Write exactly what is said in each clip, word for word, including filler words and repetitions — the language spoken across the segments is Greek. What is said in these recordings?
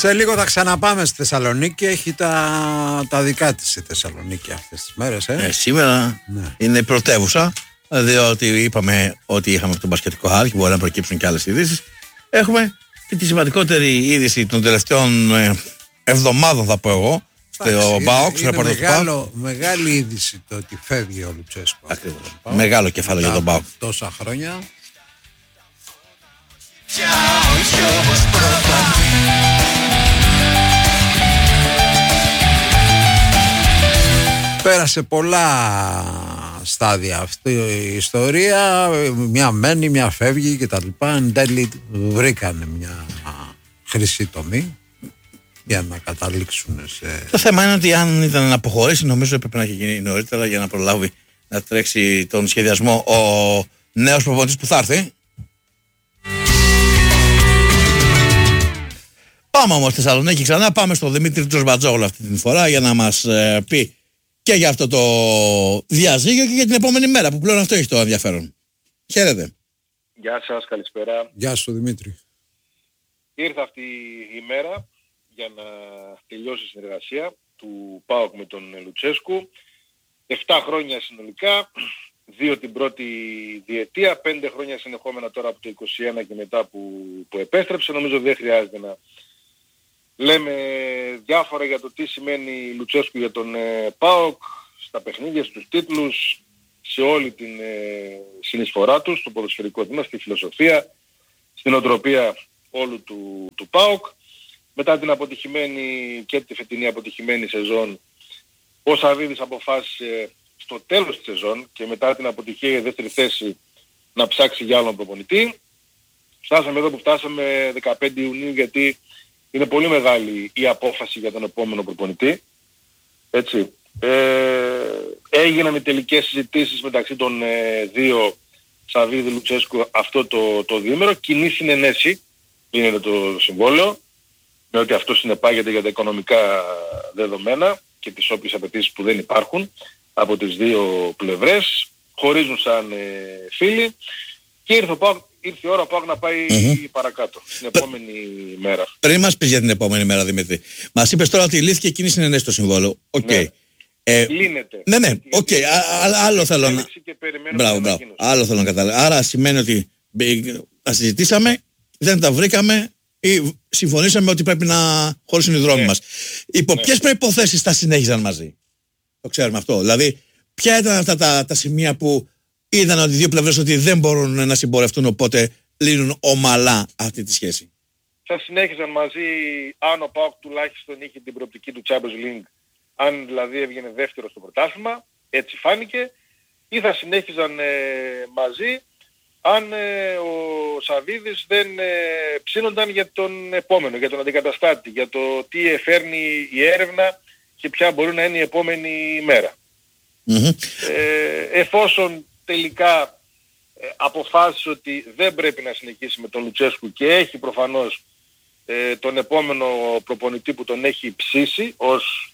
Σε λίγο θα ξαναπάμε στη Θεσσαλονίκη. Έχει τα, τα δικά της η Θεσσαλονίκη αυτές τις μέρες. Ε? Ε, σήμερα ναι. είναι πρωτεύουσα, διότι είπαμε ότι είχαμε τον μπασκετικό χάρη και μπορεί να προκύψουν και άλλες ειδήσεις. Έχουμε και τη σημαντικότερη είδηση των τελευταίων ε, εβδομάδων, θα πω εγώ, στο ΠΑΟΚ. Είναι, είναι μεγάλο, μεγάλη είδηση το ότι φεύγει ο Λουτσέσκου. Ακριβώς. Μεγάλο κεφάλαιο για τον ΠΑΟΚ. Τόσα χρόνια. Πέρασε πολλά στάδια αυτή η ιστορία. Μια μένει, μια φεύγει και τα λοιπά. Εν τέλει βρήκανε μια χρυσή τομή για να καταλήξουν σε... Το θέμα είναι ότι αν ήταν να αποχωρήσει, νομίζω έπρεπε να έχει γίνει νωρίτερα για να προλάβει να τρέξει τον σχεδιασμό ο νέος προπονητής που θα έρθει. Πάμε όμως στη Θεσσαλονίκη ξανά, πάμε στον Δημήτρη Τζορμπατζόγλου αυτή την φορά για να μας ε, πει και για αυτό το διαζύγιο και για την επόμενη μέρα που πλέον αυτό έχει το ενδιαφέρον. Χαίρετε. Γεια σας, καλησπέρα. Γεια σου Δημήτρη. Ήρθε αυτή η μέρα για να τελειώσει η συνεργασία του ΠΑΟΚ με τον Λουτσέσκου. Εφτά χρόνια συνολικά, δύο την πρώτη διετία, πέντε χρόνια συνεχόμενα τώρα από το είκοσι ένα και μετά που, που επέστρεψε. Νομίζω δεν χρειάζεται να λέμε διάφορα για το τι σημαίνει Λουτσέσκου για τον ε, ΠΑΟΚ, στα παιχνίδια, στους τίτλους, σε όλη την ε, συνεισφορά του, στο ποδοσφαιρικό τμήμα, στη φιλοσοφία, στην οτροπία όλου του, του ΠΑΟΚ. Μετά την αποτυχημένη και τη φετινή αποτυχημένη σεζόν, ο Σαββίδης αποφάσισε στο τέλος της σεζόν και μετά την αποτυχία για δεύτερη θέση να ψάξει για άλλον προπονητή. Φτάσαμε εδώ που φτάσαμε δεκαπέντε Ιουνίου, γιατί είναι πολύ μεγάλη η απόφαση για τον επόμενο προπονητή. Έτσι. Ε, έγιναν οι τελικές συζητήσεις μεταξύ των ε, δύο, Σαββίδη, Λουτσέσκου, αυτό το, το διήμερο. Κοινή συνενέση είναι το συμβόλαιο, με ότι αυτό συνεπάγεται για τα οικονομικά δεδομένα και τις όποιες απαιτήσεις που δεν υπάρχουν από τις δύο πλευρές. Χωρίζουν σαν ε, φίλοι και ήρθε, ο, ήρθε η ώρα που να πάει mm-hmm. παρακάτω, την επόμενη Π... μέρα. Πριν μας πεις για την επόμενη μέρα, Δημήτρη, μας είπες τώρα ότι λύθηκε εκείνη συνενέση στο συμβόλαιο. Οκ. Okay. Ναι. Ε, Λύνεται. Ναι, ναι, οκ. Okay. Άλλο θέλω να... Μπράβο, μπράβο. Άλλο θέλω να καταλάβω. Άρα σημαίνει ότι τα συζητήσαμε, δεν τα βρήκαμε ή συμφωνήσαμε ότι πρέπει να χωρίσουν οι δρόμοι ναι. μας. Υπό ναι. ποιες προϋποθέσεις τα συνέχιζαν μαζί? Το ξέρουμε αυτό. Δηλαδή, ποια ήταν αυτά τα, τα σημεία που είδαν ότι οι δύο πλευρές ότι δεν μπορούν να συμπορευτούν, οπότε λύνουν ομαλά αυτή τη σχέση? Θα συνέχιζαν μαζί αν ο ΠΑΟΚ τουλάχιστον είχε την προοπτική του Champions League, αν δηλαδή έβγαινε δεύτερο στο πρωτάθλημα, έτσι φάνηκε, ή θα συνέχιζαν ε, μαζί αν ε, ο Σαββίδης δεν ε, ψήνονταν για τον επόμενο, για τον αντικαταστάτη, για το τι εφέρνει η έρευνα και ποια μπορεί να είναι η επόμενη μέρα. Mm-hmm. Ε, εφόσον τελικά ε, αποφάσισε ότι δεν πρέπει να συνεχίσει με τον Λουτσέσκου και έχει προφανώς ε, τον επόμενο προπονητή που τον έχει ψήσει ως,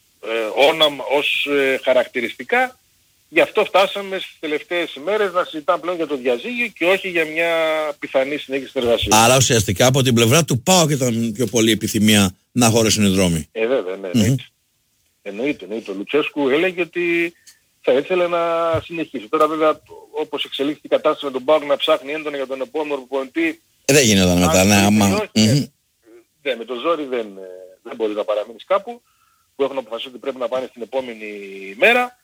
ε, όνομα, ως ε, χαρακτηριστικά, γι' αυτό φτάσαμε στις τελευταίες ημέρες να συζητάμε πλέον για το διαζύγιο και όχι για μια πιθανή συνέχιση συνεργασίας. Άρα ουσιαστικά από την πλευρά του ΠΑΟΚ ήταν πιο πολύ επιθυμία να χωρέσουν οι δρόμοι. Ε, βέβαια, ναι, εννοείται. Mm-hmm. Εννοείται, εννοείται. Ο Λουτσέσκου έλεγε ότι θα ήθελε να συνεχίσει. Τώρα βέβαια, όπως εξελίχθηκε η κατάσταση με τον ΠΑΟΚ να ψάχνει έντονα για τον επόμενο προπονητή... Ε, δεν γίνονταν μετά, ναι, άμα... Mm-hmm. Ναι, με το ζόρι δεν, δεν μπορεί να παραμείνεις κάπου, που έχουν αποφασίσει ότι πρέπει να πάνε στην επόμενη μέρα.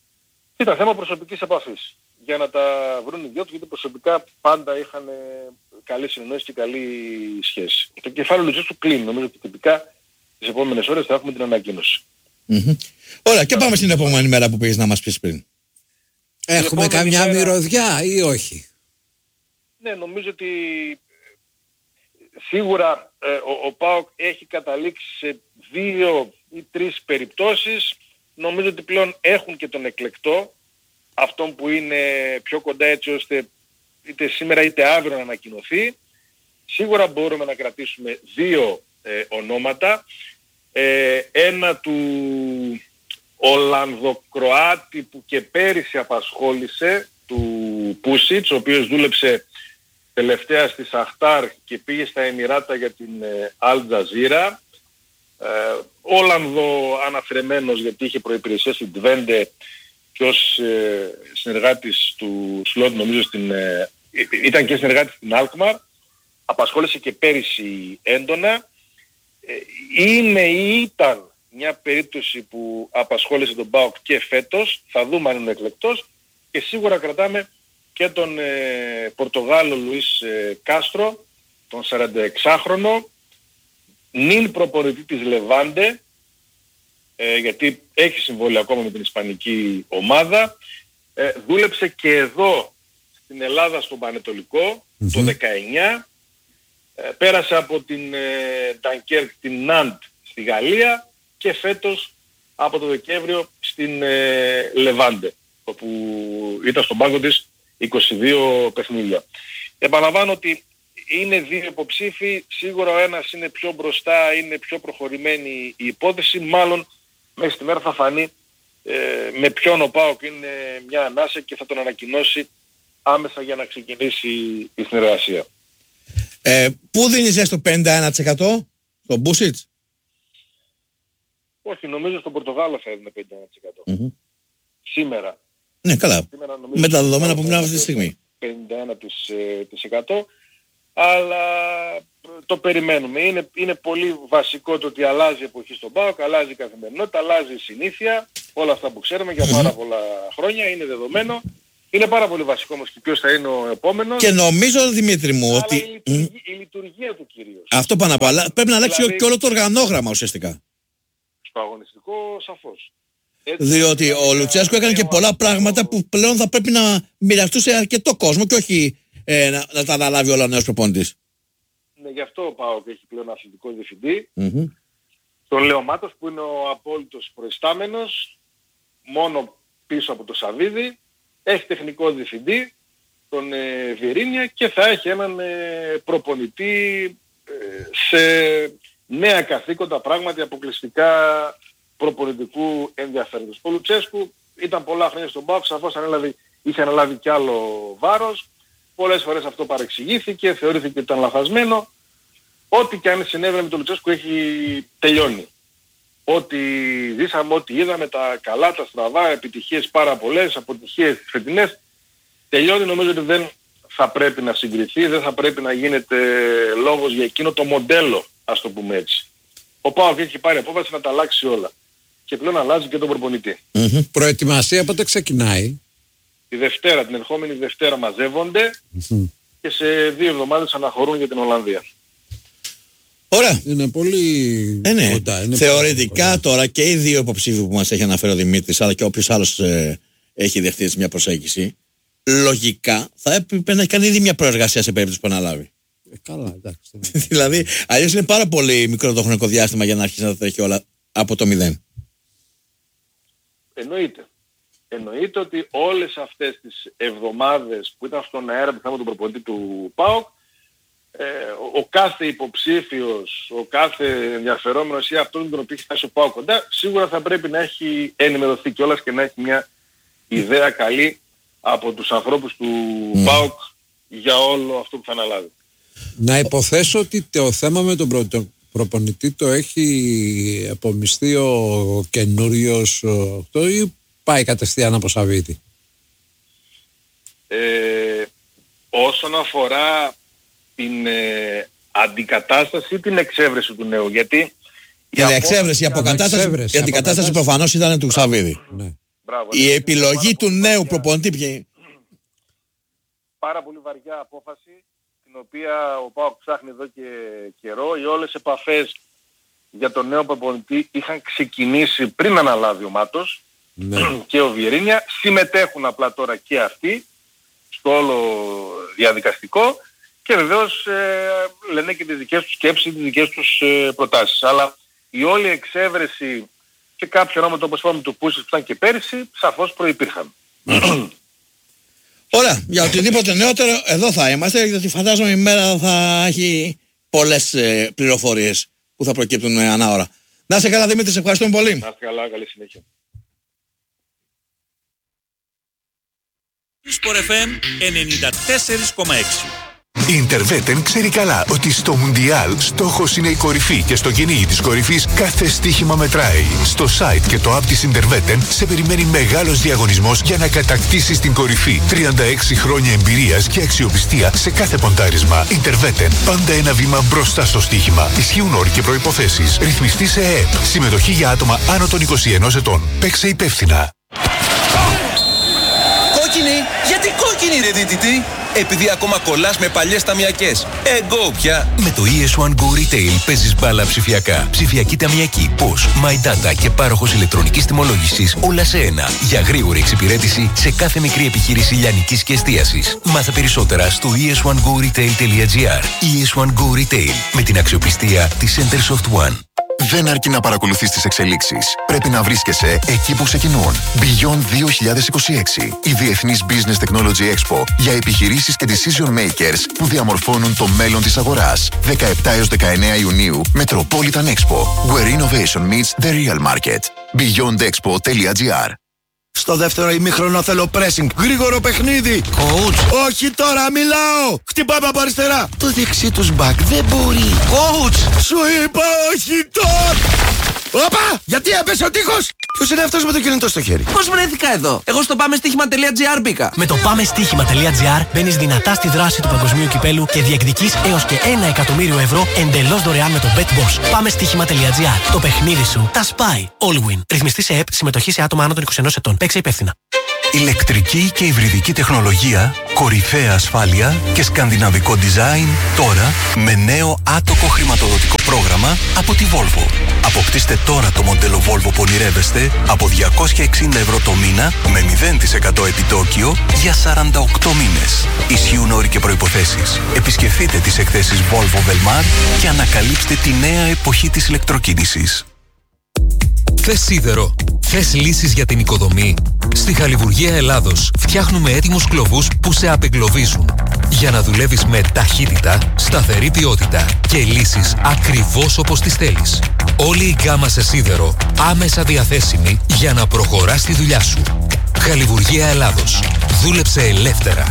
Ήταν θέμα προσωπικής επαφής. Για να τα βρουν οι δυο τους, γιατί προσωπικά πάντα είχαν καλή συνεννόηση και καλή σχέση. Το κεφάλαιο Λουτσέσκου κλείνει. Νομίζω ότι τυπικά τις επόμενες ώρες θα έχουμε την ανακοίνωση. Mm-hmm. Ωραία, και πάμε στην επόμενη μέρα που πήγες να μας πεις πριν. Έχουμε καμιά μέρα... μυρωδιά ή όχι? Ναι, νομίζω ότι σίγουρα ε, ο, ο ΠΑΟΚ έχει καταλήξει σε δύο ή τρεις περιπτώσεις. Νομίζω ότι πλέον έχουν και τον εκλεκτό, αυτόν που είναι πιο κοντά, έτσι ώστε είτε σήμερα είτε αύριο να ανακοινωθεί. Σίγουρα μπορούμε να κρατήσουμε δύο ε, ονόματα. Ε, ένα του Ολλανδοκροάτη που και πέρυσι απασχόλησε, του Πούσιτς, ο οποίος δούλεψε τελευταία στη Σαχτάρ και πήγε στα Εμιράτα για την Αλ Τζαζίρα. Ε, Ολλανδό αναφερεμένος, γιατί είχε προϋπηρεσία στην Twente και ως ε, συνεργάτης του Σλότ, νομίζω στην, ε, ήταν και συνεργάτης στην Alkmaar, απασχόλησε και πέρυσι έντονα. Ε, είναι ή ήταν μια περίπτωση που απασχόλησε τον ΠΑΟΚ και φέτος, θα δούμε αν είναι εκλεκτός, και σίγουρα κρατάμε και τον ε, Πορτογάλο Λουίς ε, Κάστρο, τον σαρανταεξάχρονο, νυν προπονητή της Λεβάντε, ε, γιατί έχει συμβόλαιο ακόμα με την ισπανική ομάδα, ε, δούλεψε και εδώ στην Ελλάδα στον Πανετολικό mm-hmm. το δεκαεννιά, ε, πέρασε από την Ντανκέρκ, ε, την Ναντ στη Γαλλία και φέτος από το Δεκέμβριο στην ε, Λεβάντε, όπου ήταν στον πάγκο της είκοσι δύο παιχνίδια. Επαναλαμβάνω ότι είναι δύο υποψήφοι, σίγουρα ο ένας είναι πιο μπροστά, είναι πιο προχωρημένη η υπόθεση, μάλλον μέχρι στη μέρα θα φανεί ε, με ποιον ο ΠΑΟΚ είναι μια ανάσα και θα τον ανακοινώσει άμεσα για να ξεκινήσει η συνεργασία. Ε, πού δίνεις στο πενήντα ένα τοις εκατό, στο Μπούσιτς? Όχι, νομίζω στον Πορτογάλο θα έδινε πενήντα ένα τοις εκατό. Mm-hmm. Σήμερα. Ναι, καλά. Σήμερα, με τα δεδομένα που μιλάμε αυτή τη στιγμή. πενήντα ένα τοις εκατό. Αλλά το περιμένουμε. Είναι, είναι πολύ βασικό το ότι αλλάζει η εποχή στον ΠΑΟΚ, αλλάζει η καθημερινότητα, αλλάζει η συνήθεια, όλα αυτά που ξέρουμε για πάρα πολλά χρόνια, είναι δεδομένο. Είναι πάρα πολύ βασικό όμως και ποιος θα είναι ο επόμενος. Και νομίζω, Δημήτρη μου, αλλά ότι... η λειτουργία, η λειτουργία του κυρίως. Αυτό πάνω απ' όλα. Πρέπει να αλλάξει δηλαδή... και όλο το οργανόγραμμα ουσιαστικά. Στο αγωνιστικό σαφώς. Έτσι, διότι ο Λουτσέσκου έκανε και πολλά πράγματα που πλέον θα πρέπει να μοιραστούν σε αρκετό κόσμο και όχι ε, να, να τα αναλάβει όλα ο νέος προπονητής. Ναι, γι' αυτό ο ΠΑΟΚ έχει πλέον αθλητικό διευθυντή. Mm-hmm. Τον Λέο Μάτος που είναι ο απόλυτος προϊστάμενος, μόνο πίσω από το Σαββίδι. Έχει τεχνικό διευθυντή, τον ε, Βιερίνια, και θα έχει έναν ε, προπονητή ε, σε νέα καθήκοντα, πράγματι αποκλειστικά προπονητικού ενδιαφέροντος. Ο Λουτσέσκου ήταν πολλά χρόνια στον ΠΑΟΚ, σαφώς ανέλαβε, είχε αναλάβει κι άλλο βάρος. Πολλές φορές αυτό παρεξηγήθηκε, θεωρήθηκε ότι ήταν λαθασμένο. Ό,τι και αν συνέβαινε με τον Λουτσέσκου έχει τελειώνει. Ό,τι ζήσαμε, ό,τι είδαμε, τα καλά, τα στραβά, επιτυχίες πάρα πολλές, αποτυχίες φετινές, τελειώνει. Νομίζω ότι δεν θα πρέπει να συγκριθεί, δεν θα πρέπει να γίνεται λόγος για εκείνο το μοντέλο, ας το πούμε έτσι. Ο ΠΑΟΚ έχει πάρει απόφαση να τα αλλάξει όλα. Και πλέον αλλάζει και τον προπονητή. Mm-hmm. Προετοιμασία πότε ξεκινάει? Τη Δευτέρα, την ερχόμενη Δευτέρα μαζεύονται mm-hmm. και σε δύο εβδομάδες αναχωρούν για την Ολλανδία. Ωραία. Είναι πολύ ε, ναι. κοντά. Είναι θεωρητικά πολύ τώρα και οι δύο υποψήφοι που μας έχει αναφέρει ο Δημήτρης, αλλά και όποιος άλλος ε, έχει δεχτεί μια προσέγγιση, λογικά θα έπρεπε να έχει κάνει ήδη μια προεργασία σε περίπτωση που αναλάβει. Ε, καλά, εντάξει. Δηλαδή, αλλιώς είναι πάρα πολύ μικρό το χρονικό διάστημα για να αρχίσει να τα τρέχει όλα από το μηδέν. Εννοείται. Εννοείται ότι όλες αυτές τις εβδομάδες που ήταν στον αέρα που είχαμε τον προπονητή του ΠΑΟΚ, ε, ο, ο κάθε υποψήφιος, ο κάθε ενδιαφερόμενος ή αυτόν τον οποίο έχει φτάσει ο ΠΑΟΚ κοντά, σίγουρα θα πρέπει να έχει ενημερωθεί κιόλας και να έχει μια ιδέα καλή από τους ανθρώπους του mm. ΠΑΟΚ για όλο αυτό που θα αναλάβει. Να υποθέσω ότι το θέμα με τον προ... προπονητή το έχει απομειστεί ο καινούριος αυτό ή πάει κατευθείαν από Σαββίδι? Ε, όσον αφορά την ε, αντικατάσταση ή την εξέβρεση του νέου, γιατί η εξέβρεση, η αποκατάσταση, η αντικατάσταση προφανώς ήταν του Σαββίδι. Ναι. Μπράβο, η επιλογή του νέου βαριά, προπονητή ποια... Πάρα πολύ βαριά απόφαση, την οποία ο ΠΑΟΚ ψάχνει εδώ και καιρό. Οι όλες επαφές για τον νέο προπονητή είχαν ξεκινήσει πριν αναλάβει ο Μάτος, ναι. και ο Βιερίνια. Συμμετέχουν απλά τώρα και αυτοί στο όλο διαδικαστικό και βεβαίως ε, λένε και τις δικές τους σκέψεις, τις δικές τους ε, προτάσεις. Αλλά η όλη εξέβρεση και κάποια ονόματα όπως είπαμε του Πούσης που ήταν και πέρυσι, σαφώς προϋπήρχαν. Ωραία, για οτιδήποτε νεότερο εδώ θα είμαστε, γιατί φαντάζομαι η μέρα θα έχει πολλές ε, πληροφορίες που θα προκύπτουν ε, ανά ώρα. Να είσαι καλά Δημήτρη, σε ευχαριστούμε πολύ. Να είστε καλά, καλή συνέχεια. Sport εφ εμ ενενήντα τέσσερα κόμμα έξι. Η Interveten ξέρει καλά ότι στο Μουντιάλ στόχος είναι η κορυφή και στο κυνήγι της κορυφής κάθε στοίχημα μετράει. Στο site και το app της Interveten σε περιμένει μεγάλος διαγωνισμός για να κατακτήσεις την κορυφή. τριάντα έξι χρόνια εμπειρίας και αξιοπιστία σε κάθε ποντάρισμα. Interveten, πάντα ένα βήμα μπροστά στο στοίχημα. Ισχύουν όροι και προϋποθέσεις. Ρυθμιστή σε ΕΕΠ. Συμμετοχή για άτομα άνω των είκοσι ενός ετών. Παίξε υπεύθυνα. Κόκκινη! Γιατί κόκκινη ρε διαιτητή? Επειδή ακόμα κολλάς με παλιές ταμιακές. Εγώ πια. Με το ι ες βαν Go Retail παίζεις μπάλα ψηφιακά. Ψηφιακή ταμιακή, πώς, My Data και πάροχος ηλεκτρονικής τιμολόγησης, όλα σε ένα. Για γρήγορη εξυπηρέτηση σε κάθε μικρή επιχείρηση λιανικής και εστίασης. Μάθε περισσότερα στο ι ες βαν go retail τελεία τζι άρ. ι ες βαν Go Retail, με την αξιοπιστία της Centersoft One. Δεν αρκεί να παρακολουθείς τις εξελίξεις. Πρέπει να βρίσκεσαι εκεί που ξεκινούν. Beyond δύο χιλιάδες είκοσι έξι. Η Διεθνής Business Technology Expo για επιχειρήσεις και decision makers που διαμορφώνουν το μέλλον της αγοράς. δεκαεπτά έως δεκαεννέα Ιουνίου, Metropolitan Expo. Where innovation meets the real market. beyond expo τελεία τζι άρ. Στο δεύτερο ημίχρονο θέλω pressing. Γρήγορο παιχνίδι. Coach. Όχι τώρα, μιλάω. Χτυπάμε από αριστερά. Το δεξί τους μπακ δεν μπορεί. Coach. Σου είπα όχι τώρα. Όπα! Γιατί έπεσε ο τείχος! Ποιος είναι αυτός με το κινητό στο χέρι? Πώς βρέθηκα εδώ? Εγώ στο πάμε στοίχημα τελεία τζι άρ μπήκα. Με το πάμε στοίχημα τελεία τζι άρ μπαίνεις δυνατά στη δράση του παγκοσμίου κυπέλου και διεκδικείς έως και ένα εκατομμύριο ευρώ εντελώς δωρεάν με το BetBoss. Πάμε στοίχημα τελεία τζι άρ. Το παιχνίδι σου τα σπάει. All win. Ρυθμιστή σε ΕΠ, συμμετοχή σε άτομα άνω των είκοσι ενός ετών. Παίξε υπεύθυνα. Ηλεκτρική και υβριδική τεχνολογία, κορυφαία ασφάλεια και σκανδιναβικό design τώρα με νέο άτοκο χρηματοδοτικό πρόγραμμα από τη Volvo. Αποκτήστε τώρα το μοντέλο Volvo που ονειρεύεστε από διακόσια εξήντα ευρώ το μήνα με μηδέν τοις εκατό επιτόκιο για σαράντα οκτώ μήνες. Ισχύουν όροι και προϋποθέσεις. Επισκεφτείτε τις εκθέσεις Volvo Velmar και ανακαλύψτε τη νέα εποχή της ηλεκτροκίνησης. Θες σίδερο? Θες λύσεις για την οικοδομή? Στη Χαλιβουργία Ελλάδος φτιάχνουμε έτοιμους κλωβούς που σε απεγκλωβίζουν. Για να δουλεύεις με ταχύτητα, σταθερή ποιότητα και λύσεις ακριβώς όπως τις θέλεις. Όλη η γκάμα σε σίδερο άμεσα διαθέσιμη για να προχωράς τη δουλειά σου. Χαλιβουργία Ελλάδος. Δούλεψε ελεύθερα.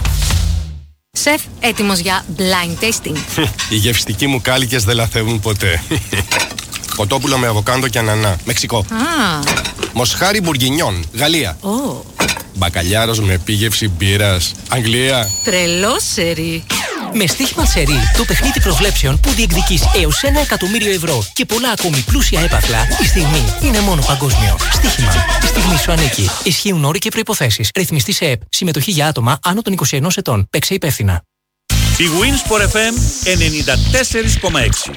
Σεφ, έτοιμος για blind tasting? Οι γευστικοί μου κάλικες δεν λαθεύουν ποτέ. Κοτόπουλο με αβοκάντο και ανανά. Μεξικό. Ah. Μοσχάρι μπουργκινιόν. Γαλλία. Oh. Μπακαλιάρος με επίγευση μπύρας. Αγγλία. Τρελό σερί. Με στοίχημα σερί, το παιχνίδι προβλέψεων που διεκδικείς έως ένα εκατομμύριο ευρώ και πολλά ακόμη πλούσια έπαθλα, η στιγμή είναι μόνο παγκόσμιο. Στοίχημα. Η στιγμή σου ανήκει. Ισχύουν όροι και προϋποθέσεις. Ρυθμιστή σε ΕΠ. Συμμετοχή για άτομα άνω των είκοσι ενός ετών. Παίξε υπεύθυνα. Η Winsport εφ εμ ενενήντα τέσσερα κόμμα έξι.